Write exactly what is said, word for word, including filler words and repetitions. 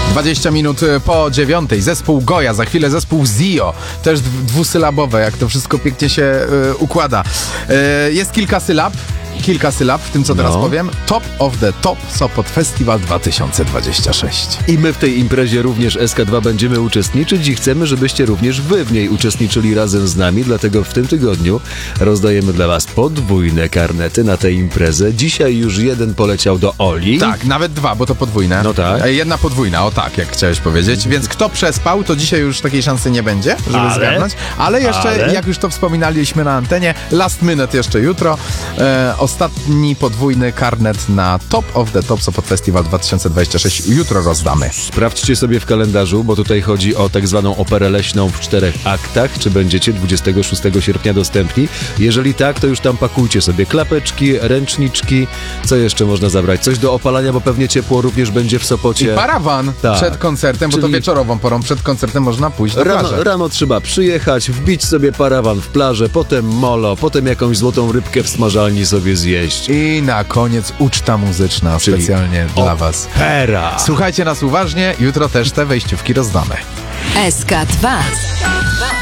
dwadzieścia minut po dziewiątej. Zespół Goja, za chwilę zespół Zio. Też dwusylabowe, jak to wszystko pięknie się y, układa. Y, jest kilka sylab. Kilka sylab w tym, co teraz no. powiem. Top of the Top Sopot Festival dwa tysiące dwadzieścia sześć. I my w tej imprezie również S K dwa będziemy uczestniczyć i chcemy, żebyście również wy w niej uczestniczyli razem z nami, dlatego w tym tygodniu rozdajemy dla was podwójne karnety na tę imprezę. Dzisiaj już jeden poleciał do Oli. Tak, nawet dwa, bo to podwójne. No tak. Jedna podwójna, o tak, jak chciałeś powiedzieć. Więc kto przespał, to dzisiaj już takiej szansy nie będzie, żeby Ale? zgadnąć. Ale jeszcze, Ale? jak już to wspominaliśmy na antenie, last minute jeszcze jutro. E, ostatni podwójny karnet na Top of the Top Sopot Festival dwa tysiące dwadzieścia sześć jutro rozdamy. Sprawdźcie sobie w kalendarzu, bo tutaj chodzi o tak zwaną operę leśną w czterech aktach. Czy będziecie dwudziestego szóstego sierpnia dostępni? Jeżeli tak, to już tam pakujcie sobie klapeczki, ręczniczki. Co jeszcze można zabrać? Coś do opalania, bo pewnie ciepło również będzie w Sopocie. I parawan Tak. przed koncertem, bo Czyli- to wieczorową porą przed koncertem można pójść do Rano, plaży. rano trzeba przyjechać, wbić sobie parawan w plażę, potem molo, potem jakąś złotą rybkę w smażalni sobie zjeść. I na koniec uczta muzyczna Czyli specjalnie dla was. Opera! Słuchajcie nas uważnie, jutro też te wejściówki rozdamy. S K dwa.